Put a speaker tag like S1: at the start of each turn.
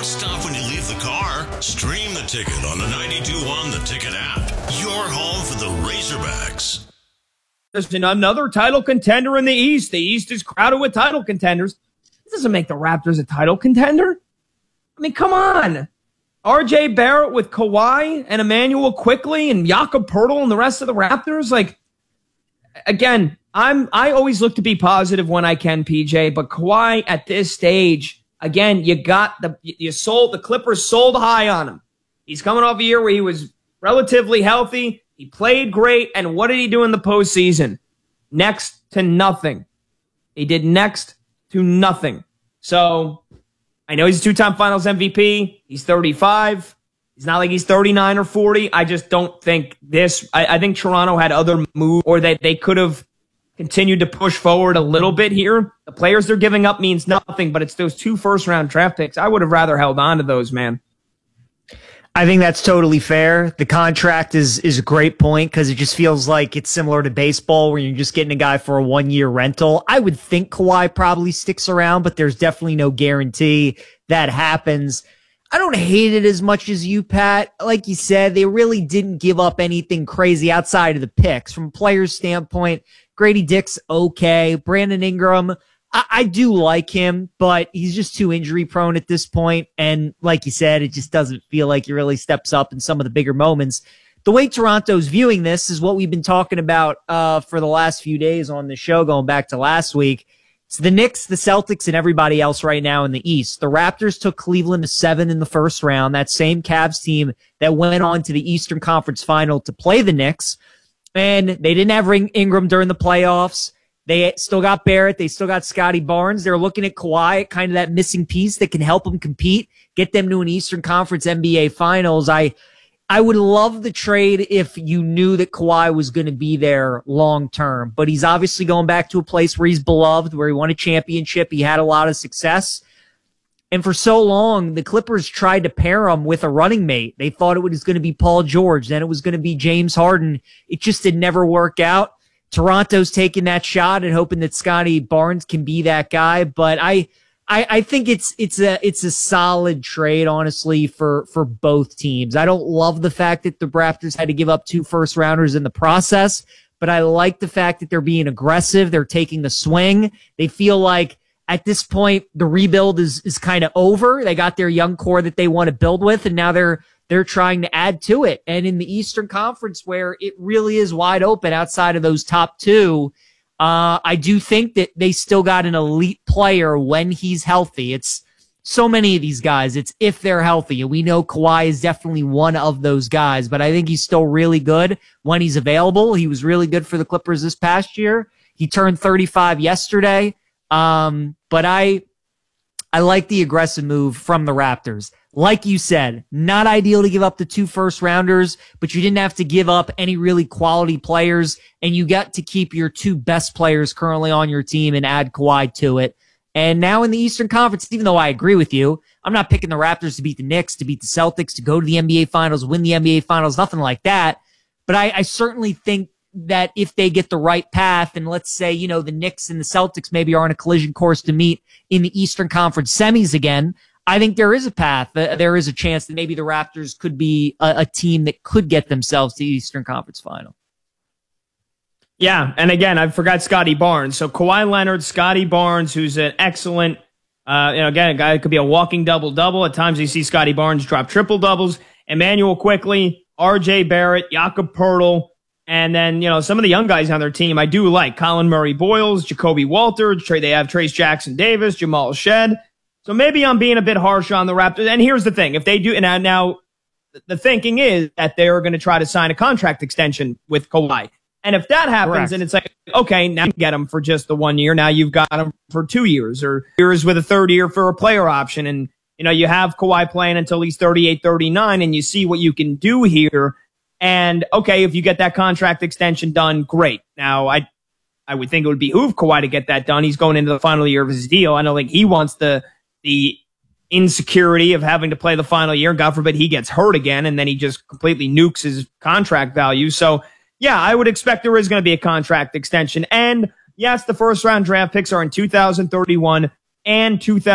S1: Don't stop when you leave the car. Stream the ticket on the 92.1 The Ticket app. Your home for the Razorbacks.
S2: There's another title contender in the East. The East is crowded with title contenders. This doesn't make the Raptors a title contender. I mean, come on. R.J. Barrett with Kawhi and Emmanuel Quickley and Jakob Poeltl and the rest of the Raptors. Like, again, I always look to be positive when I can, PJ, but Kawhi at this stage, again, the Clippers sold high on him. He's coming off a year where he was relatively healthy. He played great. And what did he do in the postseason? Next to nothing. He did next to nothing. So I know he's a two-time finals MVP. He's 35. It's not like he's 39 or 40. I just don't think this. I think Toronto had other moves, or that they could have continued to push forward a little bit here. The players they're giving up means nothing, but it's those 2 first-round draft picks. I would have rather held on to those, man.
S3: I think that's totally fair. The contract is a great point because it just feels like it's similar to baseball where you're just getting a guy for a 1-year rental. I would think Kawhi probably sticks around, but there's definitely no guarantee that happens. I don't hate it as much as you, Pat. Like you said, they really didn't give up anything crazy outside of the picks. From a player's standpoint, Grady Dick's okay. Brandon Ingram, I do like him, but he's just too injury prone at this point. And like you said, it just doesn't feel like he really steps up in some of the bigger moments. The way Toronto's viewing this is what we've been talking about for the last few days on the show, going back to last week. It's the Knicks, the Celtics, and everybody else right now in the East. The Raptors took Cleveland to 7 in the first round, that same Cavs team that went on to the Eastern Conference Final to play the Knicks. And they didn't have Ingram during the playoffs. They still got Barrett. They still got Scotty Barnes. They're looking at Kawhi, kind of that missing piece that can help them compete, get them to an Eastern Conference NBA Finals. I would love the trade if you knew that Kawhi was going to be there long term, but he's obviously going back to a place where he's beloved, where he won a championship. He had a lot of success. And for so long, the Clippers tried to pair him with a running mate. They thought it was going to be Paul George. Then it was going to be James Harden. It just did never work out. Toronto's taking that shot and hoping that Scotty Barnes can be that guy. But I think it's a solid trade, honestly, for both teams. I don't love the fact that the Raptors had to give up 2 first rounders in the process, but I like the fact that they're being aggressive. They're taking the swing. They feel like at this point, the rebuild is kind of over. They got their young core that they want to build with, and now they're trying to add to it. And in the Eastern Conference, where it really is wide open outside of those top 2, I do think that they still got an elite player when he's healthy. It's so many of these guys. It's if they're healthy. And we know Kawhi is definitely one of those guys, but I think he's still really good when he's available. He was really good for the Clippers this past year. He turned 35 yesterday. But I like the aggressive move from the Raptors. Like you said, not ideal to give up the 2 first rounders, but you didn't have to give up any really quality players, and you got to keep your 2 best players currently on your team and add Kawhi to it. And now in the Eastern Conference, even though I agree with you, I'm not picking the Raptors to beat the Knicks, to beat the Celtics, to go to the NBA Finals, win the NBA Finals, nothing like that. But I certainly think that if they get the right path, and let's say, the Knicks and the Celtics maybe are on a collision course to meet in the Eastern Conference semis again, I think there is a path. There is a chance that maybe the Raptors could be a team that could get themselves to the Eastern Conference Final.
S2: Yeah, and again, I forgot Scotty Barnes. So Kawhi Leonard, Scotty Barnes, who's an excellent, again, a guy that could be a walking double-double. At times you see Scotty Barnes drop triple-doubles. Emmanuel Quickley, R.J. Barrett, Jakob Poeltl, and then, some of the young guys on their team I do like. Colin Murray-Boyles, Jacoby Walter, they have Trace Jackson-Davis, Jamal Shed. So maybe I'm being a bit harsh on the Raptors. And here's the thing. If they do, and now the thinking is that they're going to try to sign a contract extension with Kawhi. And if that happens,
S3: Correct.
S2: And it's like, okay, now you get him for just the 1 year. Now you've got him for 2 years or years with a third year for a player option. And, you have Kawhi playing until he's 38, 39, and you see what you can do here. And, okay, if you get that contract extension done, great. Now, I would think it would behoove Kawhi to get that done. He's going into the final year of his deal. I don't think he wants the insecurity of having to play the final year. God forbid he gets hurt again, and then he just completely nukes his contract value. So, yeah, I would expect there is going to be a contract extension. And, yes, the first-round draft picks are in 2031 and 2000.